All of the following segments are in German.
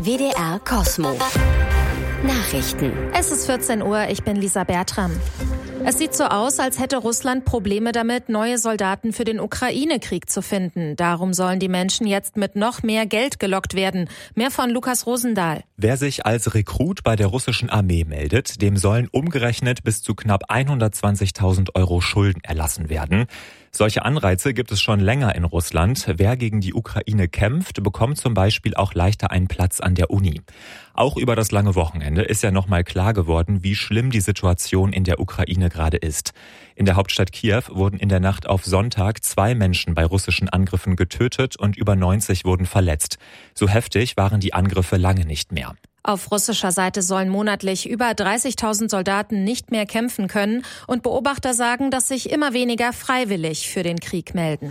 WDR Cosmo. Nachrichten. Es ist 14 Uhr, ich bin Lisa Bertram. Es sieht so aus, als hätte Russland Probleme damit, neue Soldaten für den Ukraine-Krieg zu finden. Darum sollen die Menschen jetzt mit noch mehr Geld gelockt werden. Mehr von Lukas Rosendahl. Wer sich als Rekrut bei der russischen Armee meldet, dem sollen umgerechnet bis zu knapp 120.000 € Schulden erlassen werden. Solche Anreize gibt es schon länger in Russland. Wer gegen die Ukraine kämpft, bekommt zum Beispiel auch leichter einen Platz an der Uni. Auch über das lange Wochenende ist ja nochmal klar geworden, wie schlimm die Situation in der Ukraine gerade ist. In der Hauptstadt Kiew wurden in der Nacht auf Sonntag 2 Menschen bei russischen Angriffen getötet und über 90 wurden verletzt. So heftig waren die Angriffe lange nicht mehr. Auf russischer Seite sollen monatlich über 30.000 Soldaten nicht mehr kämpfen können und Beobachter sagen, dass sich immer weniger freiwillig für den Krieg melden.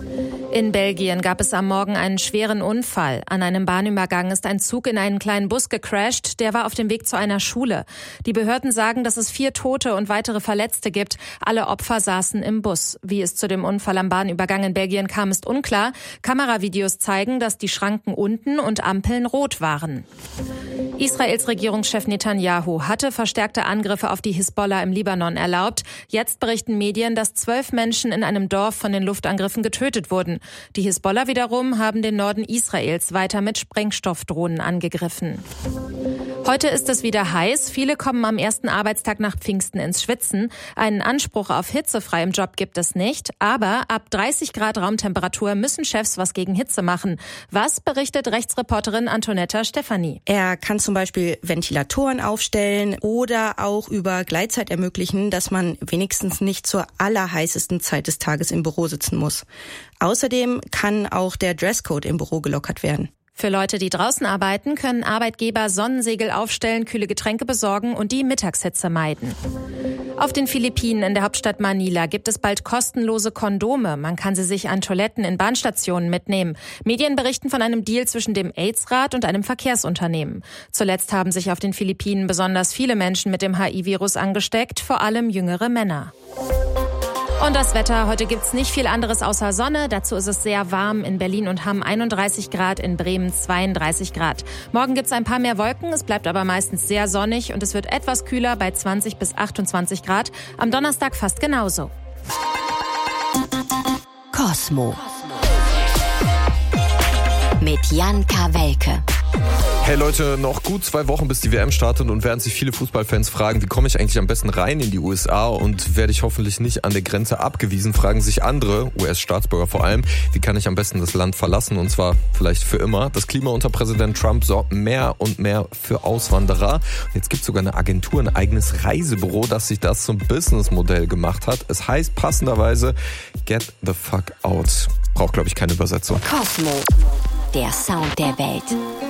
In Belgien gab es am Morgen einen schweren Unfall. An einem Bahnübergang ist ein Zug in einen kleinen Bus gecrasht, der war auf dem Weg zu einer Schule. Die Behörden sagen, dass es 4 Tote und weitere Verletzte gibt. Alle Opfer saßen im Bus. Wie es zu dem Unfall am Bahnübergang in Belgien kam, ist unklar. Kameravideos zeigen, dass die Schranken unten und Ampeln rot waren. Israels Regierungschef Netanyahu hatte verstärkte Angriffe auf die Hisbollah im Libanon erlaubt. Jetzt berichten Medien, dass 12 Menschen in einem Dorf von den Luftangriffen getötet wurden. Die Hisbollah wiederum haben den Norden Israels weiter mit Sprengstoffdrohnen angegriffen. Heute ist es wieder heiß. Viele kommen am ersten Arbeitstag nach Pfingsten ins Schwitzen. Einen Anspruch auf hitzefrei im Job gibt es nicht. Aber ab 30 Grad Raumtemperatur müssen Chefs was gegen Hitze machen. Was berichtet Rechtsreporterin Antonetta Stefani? Er kann zum Beispiel Ventilatoren aufstellen oder auch über Gleitzeit ermöglichen, dass man wenigstens nicht zur allerheißesten Zeit des Tages im Büro sitzen muss. Außerdem kann auch der Dresscode im Büro gelockert werden. Für Leute, die draußen arbeiten, können Arbeitgeber Sonnensegel aufstellen, kühle Getränke besorgen und die Mittagshitze meiden. Auf den Philippinen in der Hauptstadt Manila gibt es bald kostenlose Kondome. Man kann sie sich an Toiletten in Bahnstationen mitnehmen. Medien berichten von einem Deal zwischen dem AIDS-Rat und einem Verkehrsunternehmen. Zuletzt haben sich auf den Philippinen besonders viele Menschen mit dem HIV-Virus angesteckt, vor allem jüngere Männer. Und das Wetter, heute gibt's nicht viel anderes außer Sonne. Dazu ist es sehr warm in Berlin und Hamm 31 Grad, in Bremen 32 Grad. Morgen gibt's ein paar mehr Wolken, es bleibt aber meistens sehr sonnig und es wird etwas kühler bei 20 bis 28 Grad. Am Donnerstag fast genauso. Cosmo. Mit Jan Kawelke. Hey Leute, noch gut 2 Wochen bis die WM startet und während sich viele Fußballfans fragen, wie komme ich eigentlich am besten rein in die USA und werde ich hoffentlich nicht an der Grenze abgewiesen, fragen sich andere, US-Staatsbürger vor allem, wie kann ich am besten das Land verlassen und zwar vielleicht für immer. Das Klima unter Präsident Trump sorgt mehr und mehr für Auswanderer. Jetzt gibt es sogar eine Agentur, ein eigenes Reisebüro, das sich das zum Businessmodell gemacht hat. Es heißt passenderweise Get the fuck out. Braucht, glaube ich, keine Übersetzung. Cosmo, der Sound der Welt.